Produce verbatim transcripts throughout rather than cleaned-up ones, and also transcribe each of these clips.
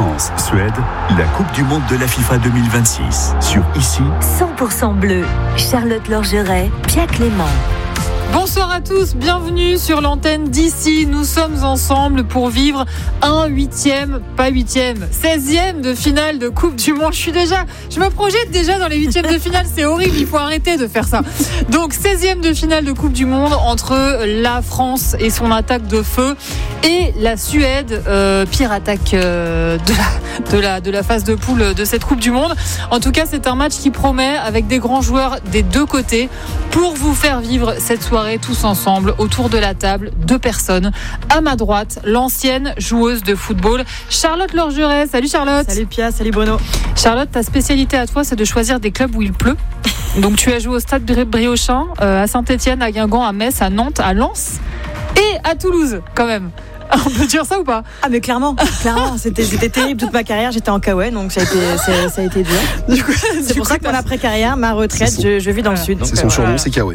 France-Suède, la Coupe du Monde de la FIFA deux mille vingt-six. Sur Ici, cent pour cent bleu. Charlotte Lorgeret, Pia Clément. Bonsoir à tous, bienvenue sur l'antenne d'Ici. Nous sommes ensemble pour vivre un huitième, pas huitième, seizième de finale de Coupe du Monde. Je suis déjà, je me projette déjà dans les huitièmes de finale, c'est horrible, il faut arrêter de faire ça. Donc seizième de finale de Coupe du Monde entre la France et son attaque de feu et la Suède, euh, pire attaque euh, de, la, de, la, de la phase de poule de cette Coupe du Monde. En tout cas, c'est un match qui promet avec des grands joueurs des deux côtés pour vous faire vivre cette soirée tous ensemble autour de la table, deux personnes. À ma droite, l'ancienne joueuse de football, Charlotte Lorgeret. Salut Charlotte. Salut Pia, salut Bruno. Charlotte, ta spécialité à toi, c'est de choisir des clubs où il pleut. Donc tu as joué au Stade Briochin, euh, à Saint-Etienne, à Guingamp, à Metz, à Nantes, à Lens et à Toulouse quand même. On peut dire ça ou pas? Ah mais clairement, clairement, c'était, c'était terrible toute ma carrière, j'étais en Kawaii, donc ça a été, ça, ça a été dur. Du coup, c'est du pour coup, ça que mon après-carrière, ma retraite, son... je, je vis dans voilà. le sud. C'est son surnom, voilà. C'est Kawaii.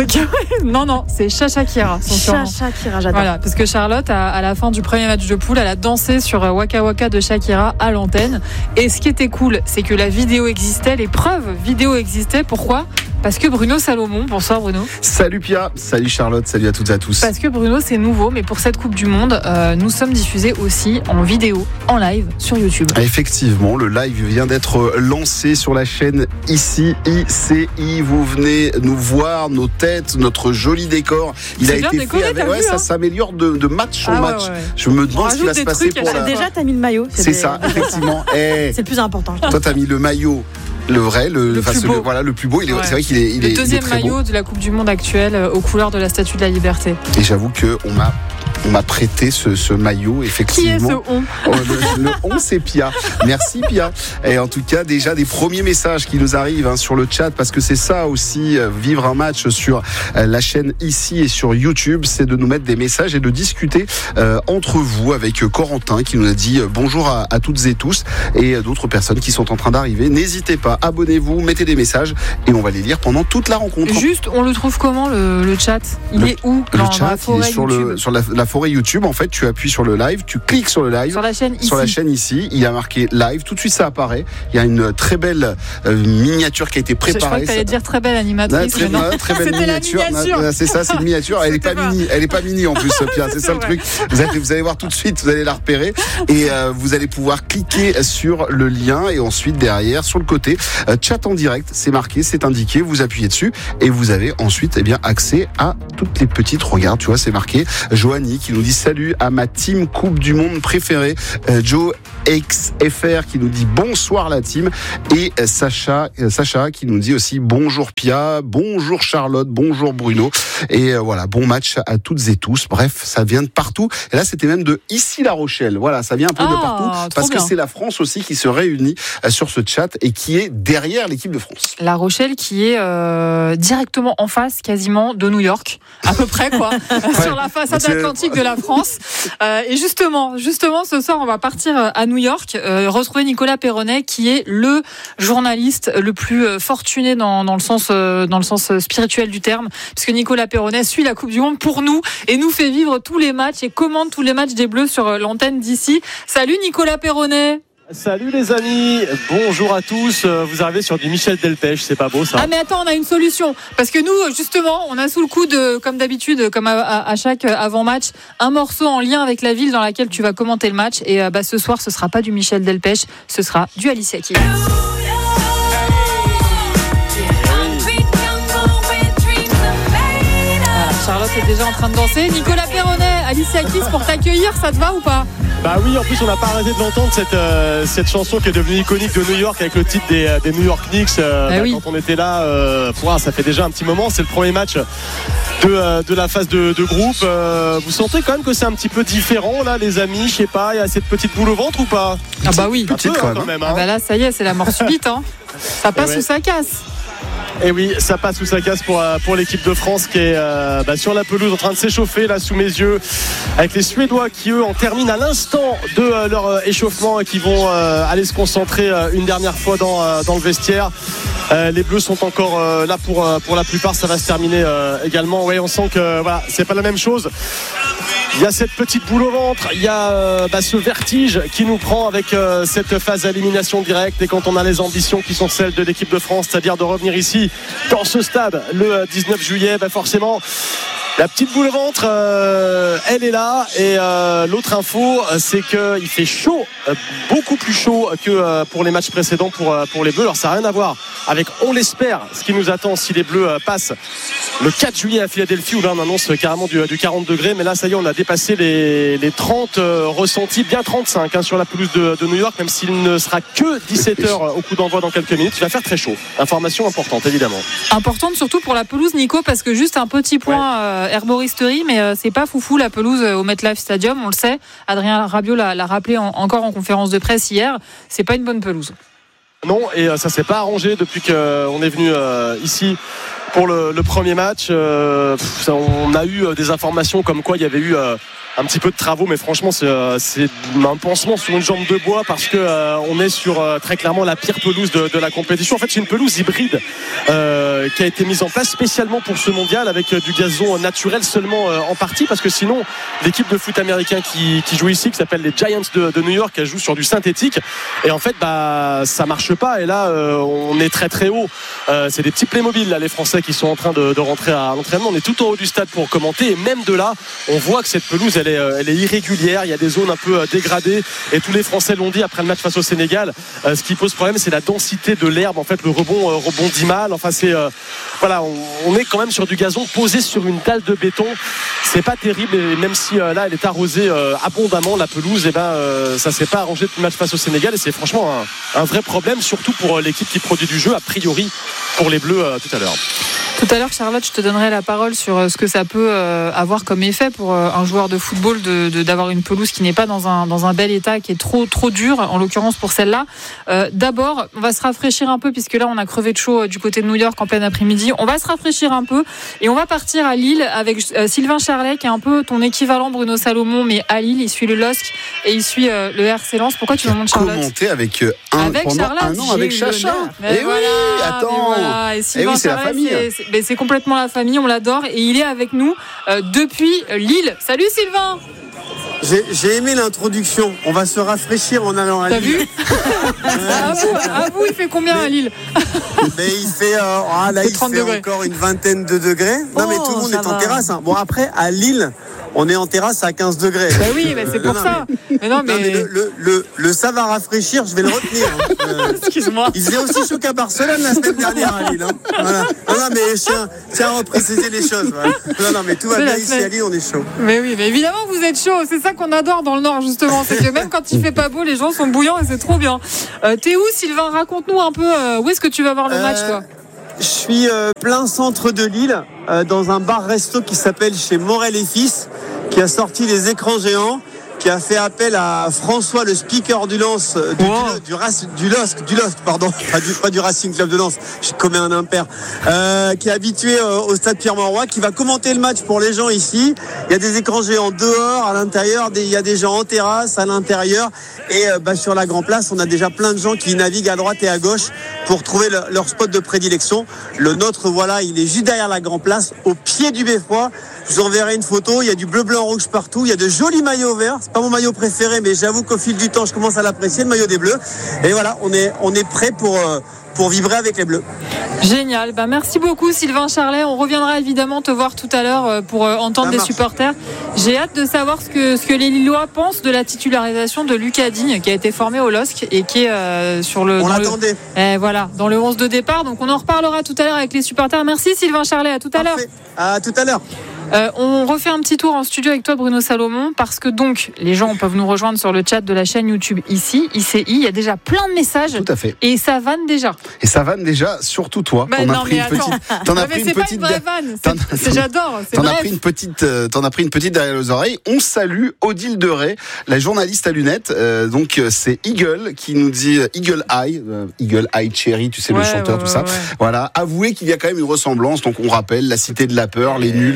Non, non, c'est Chacha Kira. Chacha Kira, j'adore. Voilà, parce que Charlotte, à, à la fin du premier match de poule, elle a dansé sur Waka Waka de Shakira à l'antenne. Et ce qui était cool, c'est que la vidéo existait, les preuves vidéo existaient. Pourquoi? Parce que Bruno Salomon, bonsoir Bruno. Salut Pia, salut Charlotte, salut à toutes et à tous. Parce que Bruno, c'est nouveau, mais pour cette Coupe du Monde, euh, nous sommes diffusés aussi en vidéo, en live, sur YouTube. Effectivement, le live vient d'être lancé sur la chaîne Ici, I C I. Vous venez nous voir, nos têtes, notre joli décor. Il c'est a été décoré, fait avec, ouais, vu, ça hein. s'améliore de, de match en ah, match. Ouais, ouais. Je me demande ce qui va se passer trucs, pour la... Déjà, t'as mis le maillot. C'est, c'est des... ça, effectivement. hey. C'est le plus important. Toi, t'as mis le maillot. Le vrai, le, le, plus le, voilà, le plus beau. Il est, ouais. C'est vrai qu'il est, il le est, deuxième il est très maillot beau. De la Coupe du Monde actuelle euh, aux couleurs de la Statue de la Liberté. Et j'avoue qu'on m'a, on m'a prêté ce, ce maillot, effectivement. Qui est ce on oh, Le, le on, c'est Pia. Merci Pia. Et en tout cas, déjà des premiers messages qui nous arrivent hein, sur le chat, parce que c'est ça aussi, euh, vivre un match sur euh, la chaîne Ici et sur YouTube, c'est de nous mettre des messages et de discuter euh, entre vous avec Corentin qui nous a dit euh, bonjour à, à toutes et tous et euh, d'autres personnes qui sont en train d'arriver. N'hésitez pas, abonnez-vous, mettez des messages et on va les lire pendant toute la rencontre. Juste, on le trouve comment le, le chat? Il le, est où? Le dans chat, la forêt il est sur, YouTube. le, sur la, la forêt YouTube. En fait, tu appuies sur le live, tu cliques sur le live. Sur la chaîne Ici. Sur la chaîne Ici, il y a marqué live. Tout de suite, ça apparaît. Il y a une très belle euh, miniature qui a été préparée. Je crois que tu allais dire très belle animatrice. Là, très, non, très belle miniature. La miniature. Là, c'est ça, c'est une miniature. Elle n'est pas, pas mini. Elle est pas mini en plus, Pia. C'est, c'est ça vrai. Le truc. Vous allez, vous allez voir tout de suite. Vous allez la repérer et euh, vous allez pouvoir cliquer sur le lien et ensuite derrière, sur le côté, euh, chat en direct. C'est marqué, c'est indiqué. Vous appuyez dessus et vous avez ensuite eh bien accès à toutes les petites. Regarde, tu vois, c'est marqué. Joanie qui nous dit salut à ma team Coupe du Monde préférée. Euh, Joe X F R qui nous dit bonsoir la team et euh, Sacha euh, Sacha qui nous dit aussi bonjour Pia, bonjour Charlotte, bonjour Bruno et euh, voilà, bon match à toutes et tous. Bref, ça vient de partout et là c'était même de Ici La Rochelle. Voilà, ça vient un peu ah, de partout parce bien. Que c'est la France aussi qui se réunit euh, sur ce chat et qui est derrière l'équipe de France. La Rochelle qui est euh, directement en face quasiment de New York, à peu près quoi, ouais. Sur la façade c'est... atlantique de la France. Euh, et justement, justement ce soir on va partir à New York, euh, retrouver Nicolas Perronnet qui est le journaliste le plus fortuné dans, dans le sens euh, dans le sens spirituel du terme, puisque Nicolas Perronnet suit la Coupe du Monde pour nous et nous fait vivre tous les matchs et commande tous les matchs des Bleus sur l'antenne d'Ici. Salut Nicolas Perronnet. Salut les amis, bonjour à tous. Vous arrivez sur du Michel Delpech, c'est pas beau ça? Ah mais attends, on a une solution parce que nous justement, on a sous le coude, comme d'habitude, comme à, à, à chaque avant-match, un morceau en lien avec la ville dans laquelle tu vas commenter le match. Et bah ce soir, ce sera pas du Michel Delpech, ce sera du Alicia Keys. Charlotte est déjà en train de danser. Nicolas Perronnet, Alicia Keys pour t'accueillir, ça te va ou pas? Bah oui, en plus on n'a pas arrêté de l'entendre cette, euh, cette chanson qui est devenue iconique de New York avec le titre des, des New York Knicks euh, ah bah, oui. Quand on était là, euh, pour, ça fait déjà un petit moment, c'est le premier match de, euh, de la phase de, de groupe. euh, Vous sentez quand même que c'est un petit peu différent là les amis, je sais pas, il y a cette petite boule au ventre ou pas? Ah bah oui, petite peu, quand, quand même hein. Ah bah là ça y est, c'est la mort subite hein. Ça passe ouais. Ou ça casse. Et oui, ça passe ou ça casse pour, pour l'équipe de France qui est euh, bah, sur la pelouse en train de s'échauffer là sous mes yeux avec les Suédois qui eux en terminent à l'instant de euh, leur euh, échauffement et qui vont euh, aller se concentrer euh, une dernière fois dans, euh, dans le vestiaire. Euh, les Bleus sont encore euh, là pour, euh, pour la plupart, ça va se terminer euh, également. Ouais, on sent que voilà, c'est pas la même chose Il y a cette petite boule au ventre, il y a euh, bah, ce vertige qui nous prend avec euh, cette phase d'élimination directe. Et quand on a les ambitions qui sont celles de l'équipe de France, c'est-à-dire de revenir ici dans ce stade le dix-neuf juillet, bah forcément la petite boule au ventre, euh, elle est là. Et euh, l'autre info, c'est qu'il fait chaud, euh, beaucoup plus chaud que euh, pour les matchs précédents pour, euh, pour les Bleus. Alors ça n'a rien à voir avec, on l'espère, ce qui nous attend si les Bleus euh, passent le quatre juillet à Philadelphie, où là on annonce carrément du, du quarante degrés. Mais là ça y est, on a dépassé les, les trente euh, ressentis, bien trente-cinq hein, sur la pelouse de, de New York, même s'il ne sera que dix-sept heures au coup d'envoi dans quelques minutes. Il va faire très chaud. Information importante évidemment. Importante surtout pour la pelouse, Nico, parce que juste un petit point ouais. euh, herboristerie, mais euh, c'est pas foufou la pelouse au MetLife Stadium, on le sait. Adrien Rabiot l'a, l'a rappelé en, encore en conférence de presse hier. C'est pas une bonne pelouse. Non, et euh, ça s'est pas arrangé depuis qu'on est venu euh, ici pour le, le premier match. Euh, pff, ça, on a eu euh, des informations comme quoi il y avait eu euh, un petit peu de travaux, mais franchement c'est, euh, c'est un pansement sur une jambe de bois, parce que euh, on est sur euh, très clairement la pire pelouse de, de la compétition. En fait, c'est une pelouse hybride euh, qui a été mise en place spécialement pour ce mondial, avec euh, du gazon naturel seulement euh, en partie, parce que sinon l'équipe de foot américain qui, qui joue ici, qui s'appelle les Giants de, de New York, elle joue sur du synthétique, et en fait bah ça marche pas. Et là euh, on est très très haut, euh, c'est des petits Playmobil là, les Français qui sont en train de, de rentrer à l'entraînement. On est tout en haut du stade pour commenter, et même de là on voit que cette pelouse elle est, elle est irrégulière, il y a des zones un peu dégradées, et tous les Français l'ont dit après le match face au Sénégal. Euh, ce qui pose problème, c'est la densité de l'herbe, en fait le rebond euh, rebondit mal. Enfin c'est euh, voilà, on, on est quand même sur du gazon posé sur une dalle de béton. C'est pas terrible, et même si euh, là elle est arrosée euh, abondamment la pelouse, et ben euh, ça s'est pas arrangé depuis le match face au Sénégal, et c'est franchement un, un vrai problème, surtout pour euh, l'équipe qui produit du jeu, a priori pour les Bleus euh, tout à l'heure. Tout à l'heure, Charlotte, je te donnerai la parole sur ce que ça peut avoir comme effet pour un joueur de football de, de, d'avoir une pelouse qui n'est pas dans un, dans un bel état, qui est trop, trop dure, en l'occurrence pour celle-là. Euh, d'abord, on va se rafraîchir un peu, puisque là, on a crevé de chaud du côté de New York en plein après-midi. On va se rafraîchir un peu et on va partir à Lille avec euh, Sylvain Charlet, qui est un peu ton équivalent Bruno Salomon, mais à Lille, il suit le L O S C et il suit euh, le R C Lens. Pourquoi tu me montres Charlotte ? Commenté avec euh, un, avec pendant Charlotte, un an avec Chacha. Et eh voilà, oui, attends. Voilà. Et Sylvain eh oui, c'est Charlet, la famille. C'est, c'est, ben, c'est complètement la famille, on l'adore, et il est avec nous euh, depuis Lille. Salut Sylvain. J'ai, j'ai aimé l'introduction. On va se rafraîchir en allant à T'as Lille. T'as vu à, vous, à vous, il fait combien mais, à Lille? Mais il fait, euh, ah, là, il fait degrés. encore une vingtaine de degrés. Non, oh, mais tout le monde est va. en terrasse. Hein. Bon, après, à Lille, on est en terrasse à quinze degrés. Bah oui, mais c'est pour non, ça. Mais, mais non, mais, non, mais le, le, le, le ça va rafraîchir, je vais le retenir. Hein. Euh, Excuse-moi. Il faisait aussi chaud qu'à Barcelone la semaine dernière à Lille. Hein. Voilà. Non, non, mais je tiens, tiens à repréciser les choses. Voilà. Non, non, mais tout va c'est bien ici à Lille, on est chaud. Mais oui, mais évidemment, vous êtes chaud. C'est ça qu'on adore dans le Nord, justement. C'est que même quand il fait pas beau, les gens sont bouillants et c'est trop bien. Euh, t'es où, Sylvain? Raconte-nous un peu euh, où est-ce que tu vas voir le euh, match, toi? Je suis euh, plein centre de Lille, euh, dans un bar-resto qui s'appelle chez Morel et Fils, qui a sorti les écrans géants, qui a fait appel à François, le speaker du Lens, du, wow. du, du, du, du L O S C, du L O S C, pardon, pas du, pas du Racing Club de Lens, je commets un impair, euh, qui est habitué euh, au stade Pierre-Mauroy, qui va commenter le match pour les gens ici. Il y a des écrans géants dehors, à l'intérieur, des, il y a des gens en terrasse, à l'intérieur, et euh, bah, sur la Grand Place, on a déjà plein de gens qui naviguent à droite et à gauche pour trouver le, leur spot de prédilection. Le nôtre, voilà, il est juste derrière la Grand Place, au pied du beffroi. Je vous enverrai une photo, il y a du bleu, blanc, rouge partout, il y a de jolis maillots verts. C'est pas mon maillot préféré, mais j'avoue qu'au fil du temps, je commence à l'apprécier, le maillot des Bleus. Et voilà, on est, on est prêt pour, euh, pour vibrer avec les Bleus. Génial. Bah, merci beaucoup, Sylvain Charlet. On reviendra évidemment te voir tout à l'heure pour euh, entendre des supporters. J'ai hâte de savoir ce que, ce que les Lillois pensent de la titularisation de Lucas Digne, qui a été formé au L O S C et qui est euh, sur le. On l'attendait. Le, eh, voilà, dans le onze de départ. Donc on en reparlera tout à l'heure avec les supporters. Merci, Sylvain Charlet. À tout à Parfait. l'heure. À tout à l'heure. Euh, on refait un petit tour en studio avec toi, Bruno Salomon, parce que donc les gens peuvent nous rejoindre sur le chat de la chaîne YouTube ici, I C I. Il y a déjà plein de messages. Tout à fait. Et ça vanne déjà. Et ça vanne déjà, surtout toi. Bah t'en non, as pris mais une attends. petite. T'en as pris mais une c'est petite. pas une vraie vanne. C'est, c'est, c'est, j'adore. C'est t'en bref. as pris une petite. Euh, t'en as pris une petite derrière les oreilles. On salue Odile Deray, la journaliste à lunettes. Euh, donc c'est Eagle qui nous dit euh, Eagle Eye, euh, Eagle Eye Cherry, tu sais, ouais, le chanteur, ouais, tout ça. Ouais. Voilà. Avouez qu'il y a quand même une ressemblance. Donc on rappelle la cité de la peur, les nuls, tout ça.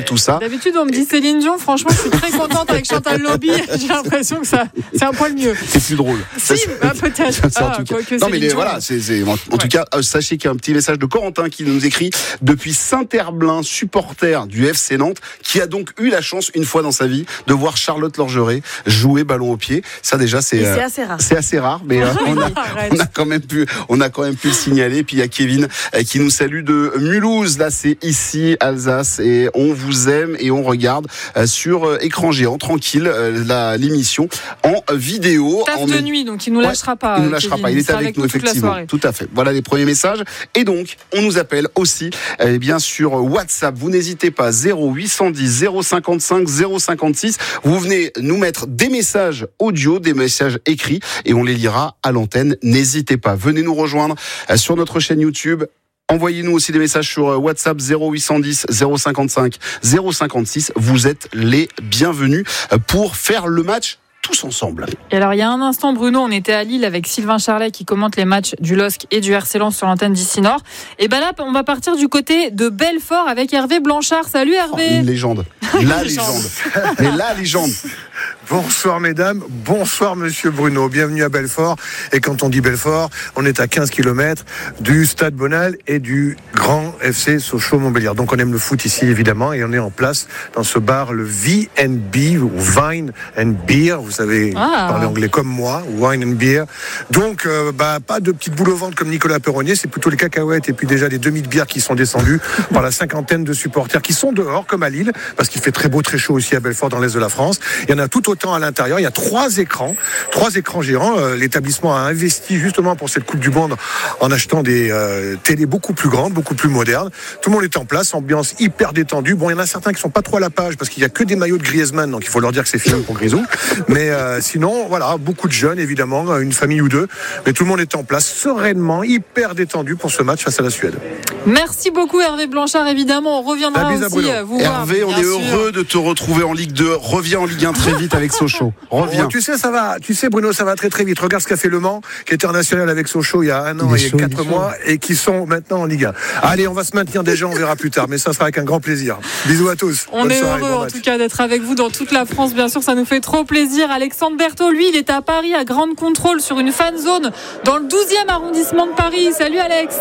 D'habitude, on me dit Céline Dion. Franchement, je suis très contente avec Chantal Lobby. J'ai l'impression que ça, c'est un poil mieux. C'est plus drôle. Si, bah, peut-être. Ah, en tout cas. Non, mais les, voilà, c'est, c'est, en, en ouais. tout cas, euh, sachez qu'il y a un petit message de Corentin qui nous écrit depuis Saint-Herblain, supporter du F C Nantes, qui a donc eu la chance une fois dans sa vie de voir Charlotte Lorgeret jouer ballon au pied. Ça déjà, c'est, c'est euh, assez rare. C'est assez rare, mais euh, on, a, on a quand même pu, on a quand même pu le signaler. Puis il y a Kevin euh, qui nous salue de Mulhouse. Là, c'est ici Alsace et on vous aime et on regarde euh, sur euh, écran géant, tranquille, euh, la, l'émission en vidéo. Taf en de nuit, donc il nous lâchera ouais, pas. Il nous lâchera Kevin. pas. Il, il est avec, avec nous effectivement. Tout à fait. Voilà les premiers messages. Et donc, on nous appelle aussi, eh bien sur WhatsApp. Vous n'hésitez pas. zéro huit cent dix zéro cinquante-cinq zéro cinquante-six. Vous venez nous mettre des messages audio, des messages écrits, et on les lira à l'antenne. N'hésitez pas. Venez nous rejoindre sur notre chaîne YouTube. Envoyez-nous aussi des messages sur WhatsApp zéro huit cent dix zéro cinquante-cinq zéro cinquante-six. Vous êtes les bienvenus pour faire le match tous ensemble. Et alors, il y a un instant, Bruno, on était à Lille avec Sylvain Charlet qui commente les matchs du L O S C et du R C Lens sur l'antenne d'ici Nord. Et ben là, on va partir du côté de Belfort avec Hervé Blanchard. Salut Hervé. Oh, une légende. La légende. Mais la légende. Bonsoir mesdames, bonsoir monsieur Bruno, bienvenue à Belfort. Et quand on dit Belfort, on est à quinze kilomètres du Stade Bonal et du grand F C Sochaux-Montbéliard. Donc on aime le foot ici évidemment et on est en place dans ce bar, le V and B ou Wine and Beer. Vous savez ah. parler anglais comme moi, Wine and Beer. Donc euh, bah, pas de petites boules au ventre comme Nicolas Perronnier, c'est plutôt les cacahuètes et puis déjà les demi de bière qui sont descendus par la cinquantaine de supporters qui sont dehors comme à Lille parce qu'il fait très beau, très chaud aussi à Belfort dans l'est de la France. Il y en a tout autant à l'intérieur. Il y a trois écrans, trois écrans géants. Euh, l'établissement a investi justement pour cette Coupe du Monde en achetant des euh, télés beaucoup plus grandes, beaucoup plus modernes. Tout le monde est en place, ambiance hyper détendue. Bon, il y en a certains qui sont pas trop à la page parce qu'il y a que des maillots de Griezmann, donc il faut leur dire que c'est fini pour Grisou. Mais euh, sinon, voilà, beaucoup de jeunes évidemment, une famille ou deux. Mais tout le monde est en place sereinement, hyper détendu pour ce match face à la Suède. Merci beaucoup Hervé Blanchard. Évidemment, on reviendra aussi vous Hervé, voir, on est sûr. heureux de te retrouver en Ligue deux. Reviens en Ligue un très vite avec Sochaux. Reviens. Oh, tu sais, ça va. Tu sais, Bruno, ça va très très vite. Regarde ce qu'a fait Le Mans, qui était international avec Sochaux il y a un an et chaud, quatre mois, et qui sont maintenant en Ligue un. Allez, on va se maintenir déjà, on verra plus tard, mais ça sera avec un grand plaisir. Bisous à tous. On Bonne est soirée, heureux bon en match. tout cas d'être avec vous dans toute la France. Bien sûr, ça nous fait trop plaisir. Alexandre Berthaud, lui, il est à Paris, à Grande Contrôle, sur une fan zone dans le douzième arrondissement de Paris. Salut Alex.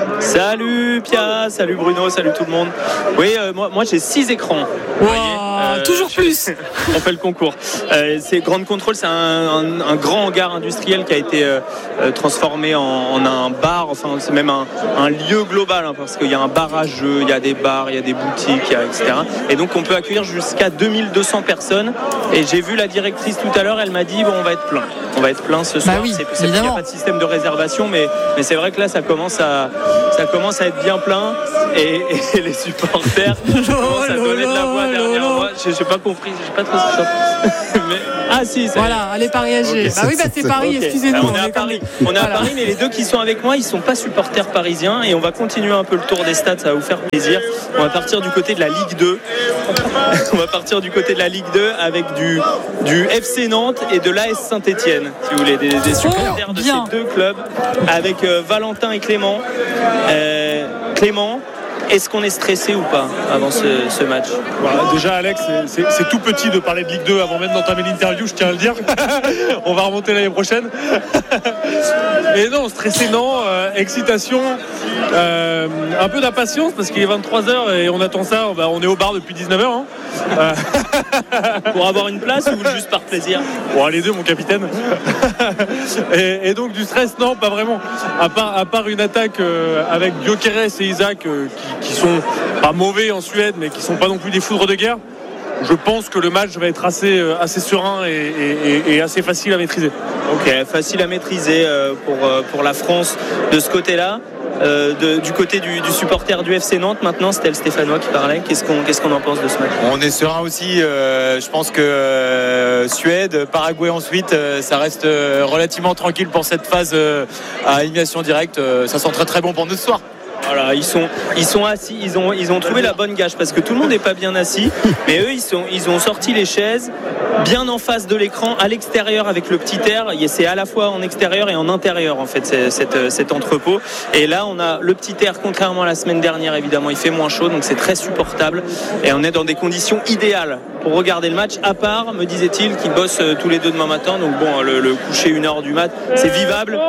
Salut Pia, salut Bruno, salut tout le monde. Oui, euh, moi, moi j'ai six écrans. Wow, euh, toujours je, plus. On fait le concours. Euh, c'est Grande Contrôle, c'est un, un, un grand hangar industriel qui a été euh, transformé en, en un bar. Enfin, c'est même un, un lieu global hein, parce qu'il y a un bar à jeux, il y a des bars, il y a des boutiques, il y a, et cetera. Et donc on peut accueillir jusqu'à deux mille deux cents personnes. Et j'ai vu la directrice tout à l'heure, elle m'a dit bon, on va être plein. On va être plein ce soir. Bah oui, c'est, c'est il n'y a pas de système de réservation, mais, mais c'est vrai que là, ça commence à, ça commence à être bien plein. Et, et les supporters commencent à donner de la voix derrière moi. Je n'ai pas compris, j'ai pas trop mais... Ah si, c'est... Voilà, allez Paris A G. Okay, bah oui, bah c'est Paris, okay. Excusez-nous. Alors, on, on est à Paris. Comme... On est voilà. à Paris, mais les deux qui sont avec moi, ils sont pas supporters parisiens et on va continuer un peu le tour des stades, ça va vous faire plaisir. On va partir du côté de la Ligue deux. On va partir du côté de la Ligue deux avec du, du F C Nantes et de l'A S Saint-Etienne, si vous voulez, des, des supporters oh, de ces deux clubs avec euh, Valentin et Clément. Euh, Clément, est-ce qu'on est stressé ou pas avant ce, ce match? Voilà, déjà Alex, c'est, c'est, c'est tout petit de parler de Ligue deux avant même d'entamer l'interview, je tiens à le dire. On va remonter l'année prochaine. Mais non, stressé non, euh, excitation, euh, un peu d'impatience parce qu'il est vingt-trois heures et on attend ça, bah, on est au bar depuis dix-neuf heures. Hein. Euh... Pour avoir une place ou juste par plaisir? Bon, les deux, mon capitaine. et, et donc du stress, non, pas vraiment. À part, à part une attaque euh, avec Gyökeres et Isaac euh, qui, qui sont pas mauvais en Suède, mais qui sont pas non plus des foudres de guerre. Je pense que le match va être assez, euh, assez serein et, et, et assez facile à maîtriser. Ok, facile à maîtriser euh, pour, euh, pour la France de ce côté-là. Euh, de, du côté du, du supporter du F C Nantes, maintenant c'était le Stéphanois qui parlait. Qu'est-ce qu'on, qu'est-ce qu'on en pense de ce match? On est serein aussi. Euh, je pense que euh, Suède, Paraguay ensuite, euh, ça reste euh, relativement tranquille pour cette phase euh, à élimination directe. Euh, ça sent très très bon pour nous ce soir. Voilà, ils sont, ils sont assis, ils ont, ils ont trouvé la bonne gage parce que tout le monde n'est pas bien assis, mais eux, ils sont, ils ont sorti les chaises bien en face de l'écran, à l'extérieur avec le petit air. C'est à la fois en extérieur et en intérieur en fait, c'est, cet, cet entrepôt. Et là, on a le petit air, contrairement à la semaine dernière, évidemment, il fait moins chaud, donc c'est très supportable. Et on est dans des conditions idéales pour regarder le match. À part, me disait-il, qu'ils bossent tous les deux demain matin, donc bon, le, le coucher une heure du mat, c'est vivable.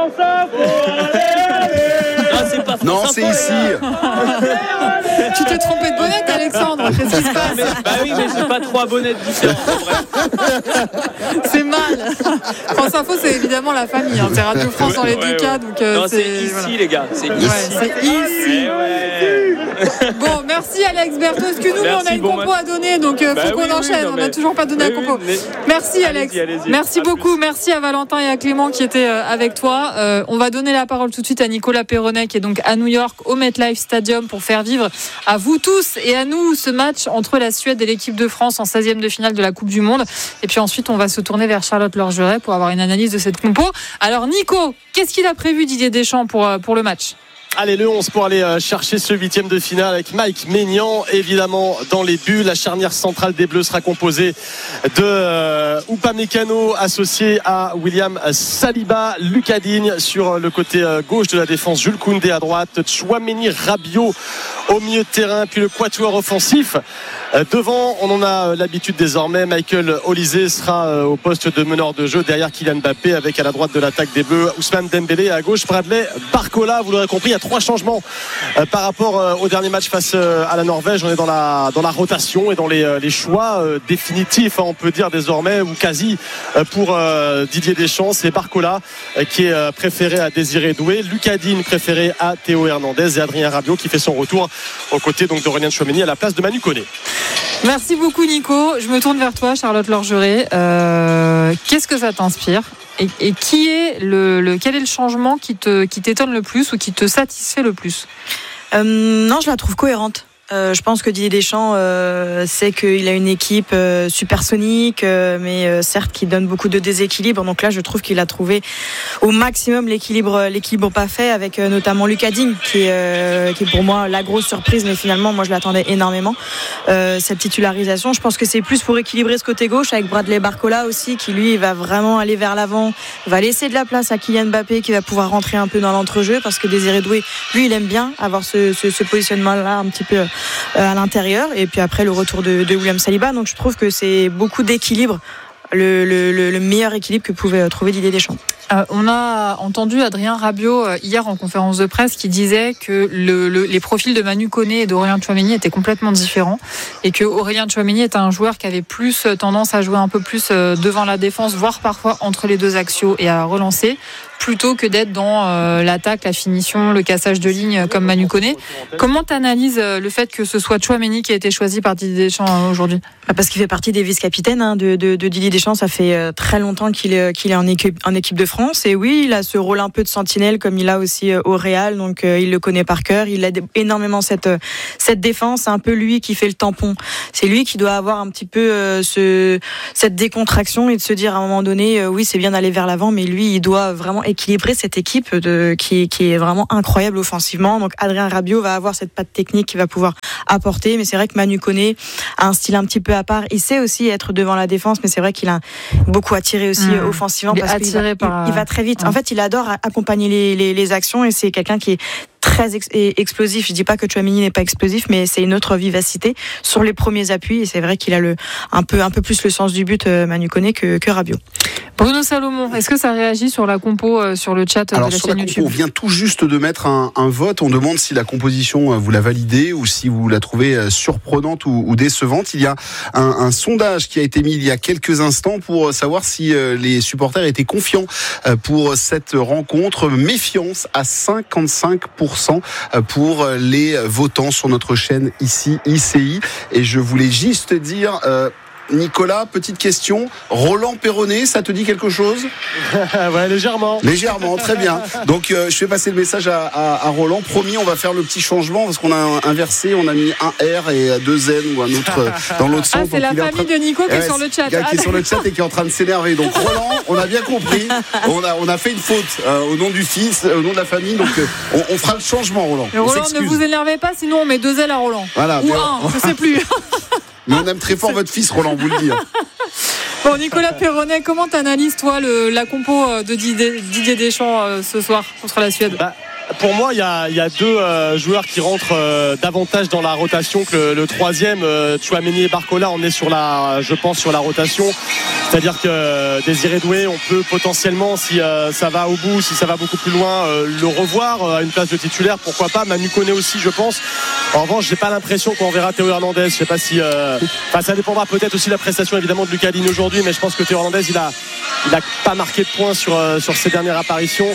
Ah, c'est pas non, c'est ici. Tu t'es trompé de bonnette, Alexandre. Qu'est-ce qui se passe? mais, Bah oui, mais j'ai pas trois bonnettes différentes. C'est mal. France Info, c'est évidemment la famille. Hein. C'est Radio France dans les deux cas. Donc, euh, non, c'est, c'est ici, voilà. les gars. C'est ici. Ouais, c'est ici. Ouais. Bon, merci Alex Berthaud. Est-ce que nous, merci, on a une bon compo match. à donner, donc euh, bah faut oui, qu'on oui, enchaîne. non, on n'a mais... toujours pas donné oui, la compo. Oui, mais... Merci Alex. Allez-y, allez-y. Merci beaucoup. Merci à Valentin et à Clément qui étaient euh, avec toi. Euh, on va donner la parole tout de suite à Nicolas Perronnet qui est donc à New York au MetLife Stadium pour faire vivre à vous tous et à nous ce match entre la Suède et l'équipe de France en seizième de finale de la Coupe du Monde. Et puis ensuite, on va se tourner vers Charlotte Lorgeret pour avoir une analyse de cette compo. Alors Nico, qu'est-ce qu'il a prévu Didier Deschamps pour, pour le match ? Allez, le onze pour aller chercher ce huitième de finale avec Mike Maignan, évidemment, dans les buts. La charnière centrale des Bleus sera composée de euh, Upamecano associé à William Saliba, Lucas Digne sur le côté gauche de la défense, Jules Koundé à droite, Tchouaméni, Rabiot au milieu de terrain, puis le quatuor offensif. Devant, on en a l'habitude désormais. Michael Olysée sera au poste de meneur de jeu derrière Kylian Mbappé, avec à la droite de l'attaque des Bleus Ousmane Dembélé et à gauche Bradley Barcola. Vous l'aurez compris, il y a trois changements par rapport au dernier match face à la Norvège. On est dans la, dans la rotation et dans les, les choix définitifs, on peut dire désormais, ou quasi, pour Didier Deschamps. C'est Barcola qui est préféré à Désiré Doué, Lucas Digne préféré à Théo Hernandez et Adrien Rabiot qui fait son retour aux côtés donc d'Aurélien Tchouaméni à la place de Manu Koné. Merci beaucoup Nico. Je me tourne vers toi Charlotte Lorgeret. Euh, qu'est-ce que ça t'inspire et, et qui est le, le, quel est le changement qui, te, qui t'étonne le plus ou qui te satisfait le plus ? euh, Non, je la trouve cohérente. Euh, je pense que Didier Deschamps euh, sait qu'il a une équipe euh, supersonique, euh, mais euh, certes qui donne beaucoup de déséquilibre. Donc là, je trouve qu'il a trouvé au maximum l'équilibre, l'équilibre pas fait, avec euh, notamment Lucas Digne, qui est, euh, qui est pour moi la grosse surprise. Mais finalement, moi, je l'attendais énormément. Euh, cette titularisation, je pense que c'est plus pour équilibrer ce côté gauche avec Bradley Barcola aussi, qui lui va vraiment aller vers l'avant, va laisser de la place à Kylian Mbappé, qui va pouvoir rentrer un peu dans l'entrejeu, parce que Désiré Doué, lui, il aime bien avoir ce, ce, ce positionnement-là un petit peu à l'intérieur, et puis après le retour de, de William Saliba. Donc je trouve que c'est beaucoup d'équilibre, le, le, le meilleur équilibre que pouvait trouver Didier Deschamps. Euh, on a entendu Adrien Rabiot euh, hier en conférence de presse qui disait que le, le, les profils de Manu Koné et d'Aurélien Tchouaméni étaient complètement différents et que Aurélien Tchouaméni est un joueur qui avait plus tendance à jouer un peu plus euh, devant la défense, voire parfois entre les deux axiaux et à relancer, plutôt que d'être dans euh, l'attaque, la finition, le cassage de ligne comme Manu Koné. Comment tu analyses euh, le fait que ce soit Tchouaméni qui a été choisi par Didier Deschamps euh, aujourd'hui ? Parce qu'il fait partie des vice-capitaines hein, de, de, de Didier Deschamps. Ça fait euh, très longtemps qu'il est, qu'il est en, équipe, en équipe de France. Et oui, il a ce rôle un peu de sentinelle comme il a aussi euh, au Real. Donc euh, il le connaît par cœur. Il aide énormément cette, euh, cette défense. C'est un peu lui qui fait le tampon. C'est lui qui doit avoir un petit peu euh, ce, cette décontraction et de se dire à un moment donné, euh, oui, c'est bien d'aller vers l'avant, mais lui, il doit vraiment équilibrer cette équipe de, qui, qui est vraiment incroyable offensivement. Donc Adrien Rabiot va avoir cette patte technique qu'il va pouvoir apporter. Mais c'est vrai que Manu Koné a un style un petit peu à part. Il sait aussi être devant la défense, mais c'est vrai qu'il a beaucoup attiré aussi mmh. offensivement. Il parce qu'il va, par... il, il va très vite. Mmh. En fait, il adore accompagner les, les, les actions et c'est quelqu'un qui est très ex- explosif. Je dis pas que Tchouaméni n'est pas explosif, mais c'est une autre vivacité sur les premiers appuis. Et c'est vrai qu'il a le, un peu, un peu plus le sens du but, euh, Manu Koné, que, que Rabiot. Bruno Salomon, est-ce que ça réagit sur la compo, euh, sur le chat Alors, de la sur chaîne la YouTube ? compo, on vient tout juste de mettre un, un vote. On demande si la composition, vous la validez ou si vous la trouvez surprenante ou, ou décevante. Il y a un, un sondage qui a été mis il y a quelques instants pour savoir si euh, les supporters étaient confiants euh, pour cette rencontre. Méfiance à cinquante-cinq pour cent pour les votants sur notre chaîne ici, I C I. Et je voulais juste dire... Euh, Nicolas, petite question. Roland Perronnet, ça te dit quelque chose? Ouais, légèrement. Légèrement, très bien. Donc euh, je fais passer le message à, à, à Roland. Promis, on va faire le petit changement parce qu'on a inversé, on a mis un R et deux N ou un autre dans l'autre sens. Ah, c'est la famille de Nico qui est sur le chat. Qui est sur le chat et qui est en train de s'énerver. Donc Roland, on a bien compris. On a, on a fait une faute euh, au nom du fils, au nom de la famille. Donc euh, on, on fera le changement, Roland. Mais Roland, ne vous énervez pas, sinon on met deux L à Roland. Voilà, ou un, je sais plus. Mais on aime très fort votre fils, Roland, vous le dire. Bon, Nicolas Perronnet, comment t'analyses toi le, la compo de Didier, Didier Deschamps euh, ce soir contre la Suède? Bah, pour moi, il y a, y a deux euh, joueurs qui rentrent euh, davantage dans la rotation que le, le troisième. Euh, Tchouaméni et Barcola, on est sur la, je pense, sur la rotation. C'est-à-dire que euh, Désiré Doué, on peut potentiellement, si euh, ça va au bout, si ça va beaucoup plus loin, euh, le revoir euh, à une place de titulaire, pourquoi pas. Manu Koné aussi, je pense. En revanche, j'ai pas l'impression qu'on verra Théo Hernandez. Je sais pas si, euh, enfin, ça dépendra peut-être aussi de la prestation évidemment de Lucas Digne aujourd'hui, mais je pense que Théo Hernandez, il a, il a pas marqué de points sur euh, sur ses dernières apparitions.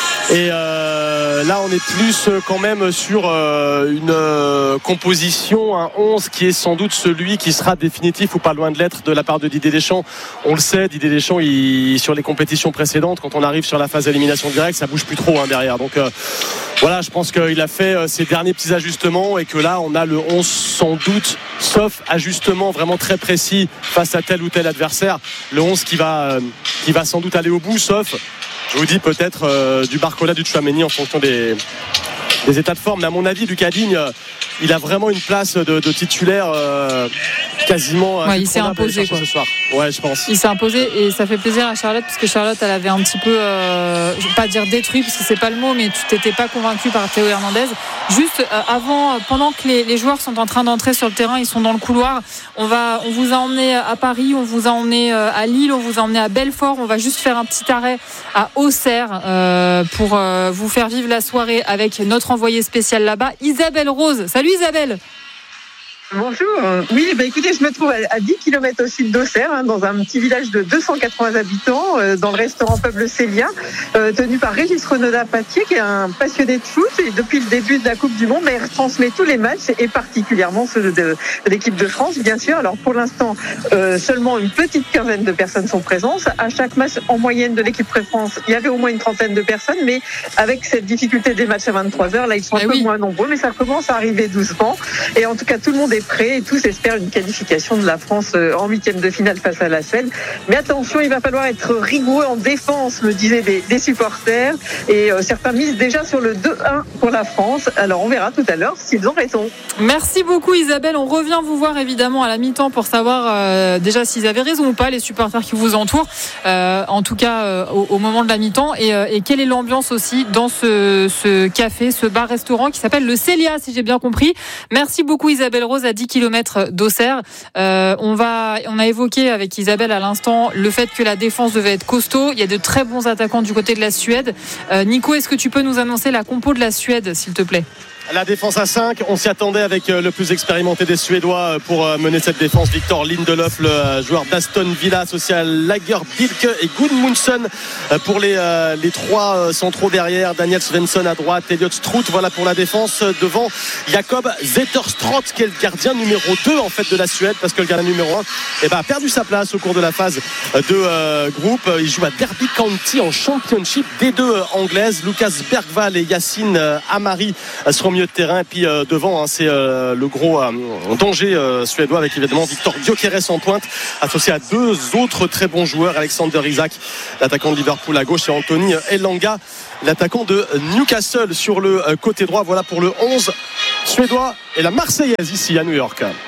Et euh, là, on est plus quand même sur euh, une euh, composition, un onze qui est sans doute celui qui sera définitif ou pas loin de l'être de la part de Didier Deschamps. On le sait, Didier Deschamps, il, sur les compétitions précédentes, quand on arrive sur la phase d'élimination directe, ça bouge plus trop hein, derrière. Donc euh, voilà, je pense qu'il a fait euh, ses derniers petits ajustements et que là, on a le onze sans doute, sauf ajustement vraiment très précis face à tel ou tel adversaire. Le onze qui va, euh, qui va sans doute aller au bout, sauf... Je vous dis peut-être euh, du Barcola, du Tchouaméni en fonction des, des états de forme. Mais à mon avis, Lucas Digne, euh, il a vraiment une place de, de titulaire euh, quasiment. Ouais, il s'est imposé quoi. Ce soir. Ouais, je pense. Il s'est imposé et ça fait plaisir à Charlotte parce que Charlotte, elle avait un petit peu, euh, je vais pas dire détruit parce que c'est pas le mot, mais tu t'étais pas convaincu par Théo Hernandez. Juste euh, avant, pendant que les, les joueurs sont en train d'entrer sur le terrain, ils sont dans le couloir. On va, on vous a emmené à Paris, on vous a emmené à Lille, on vous a emmené à Belfort. On va juste faire un petit arrêt à Auxerre euh, pour euh, vous faire vivre la soirée avec notre envoyé spécial là-bas, Isabelle Rose. Salut Isabelle. Bonjour. Oui, bah écoutez, je me trouve à dix kilomètres au sud d'Auxerre, hein, dans un petit village de deux cent quatre-vingts habitants, euh, dans le restaurant Peuple Célien, euh, tenu par Régis Renaudin-Patier, qui est un passionné de foot. Et depuis le début de la Coupe du Monde, bah, il retransmet tous les matchs, et particulièrement ceux de, de l'équipe de France, bien sûr. Alors pour l'instant, euh, seulement une petite quinzaine de personnes sont présentes. À chaque match, en moyenne, de l'équipe de France, il y avait au moins une trentaine de personnes, mais avec cette difficulté des matchs à vingt-trois heures, là, ils sont un eh peu oui. moins nombreux, mais ça commence à arriver doucement. Et en tout cas, tout le monde est prêt et tous espèrent une qualification de la France en huitième de finale face à la Suède. Mais attention, il va falloir être rigoureux en défense, me disaient des, des supporters, et euh, certains misent déjà sur le deux un pour la France. Alors on verra tout à l'heure s'ils ont raison. Merci beaucoup Isabelle, on revient vous voir évidemment à la mi-temps pour savoir euh, déjà s'ils avaient raison ou pas, les supporters qui vous entourent, euh, en tout cas euh, au, au moment de la mi-temps, et, euh, et quelle est l'ambiance aussi dans ce, ce café, ce bar-restaurant qui s'appelle le Célia, si j'ai bien compris. Merci beaucoup Isabelle Rose, à dix kilomètres d'Auxerre. Euh, on va, on a évoqué avec Isabelle à l'instant le fait que la défense devait être costaud. Il y a de très bons attaquants du côté de la Suède. Euh, Nico, est-ce que tu peux nous annoncer la compo de la Suède, s'il te plaît? La défense à cinq, on s'y attendait avec le plus expérimenté des Suédois pour mener cette défense. Victor Lindelöf, le joueur d'Aston Villa, associé à Lagerbilke et Gudmundsson pour les, les trois centraux derrière. Daniel Svensson à droite, Elliot Strout, voilà pour la défense. Devant Jakob Zetterström, qui est le gardien numéro deux en fait de la Suède, parce que le gardien numéro un eh ben, a perdu sa place au cours de la phase de euh, groupe. Il joue à Derby County en Championship D deux anglaise. Lucas Bergvall et Yacine Amari seront milieu de terrain, et puis euh, devant hein, c'est euh, le gros euh, danger euh, suédois, avec évidemment Victor Gyökeres en pointe, associé à deux autres très bons joueurs, Alexander Isak, l'attaquant de Liverpool à gauche, et Anthony Elanga, l'attaquant de Newcastle sur le côté droit. Voilà pour le onze suédois et la Marseillaise ici à New York.